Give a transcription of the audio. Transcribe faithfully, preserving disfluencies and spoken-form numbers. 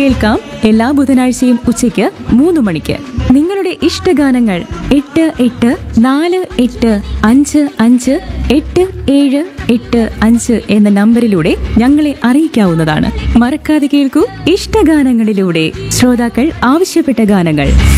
കേൾക്കാം എല്ലാ ബുധനാഴ്ചയും ഉച്ചയ്ക്ക് മൂന്ന് മണിക്ക്. നിങ്ങളുടെ ഇഷ്ടഗാനങ്ങൾ എട്ട് എട്ട് നാല് എട്ട് അഞ്ച് അഞ്ച് എട്ട് ഏഴ് എട്ട് അഞ്ച് എന്ന നമ്പറിലൂടെ ഞങ്ങളെ അറിയിക്കാവുന്നതാണ്. മറക്കാതെ കേൾക്കൂ ഇഷ്ടഗാനങ്ങളിലൂടെ ശ്രോതാക്കൾ ആവശ്യപ്പെട്ട ഗാനങ്ങൾ.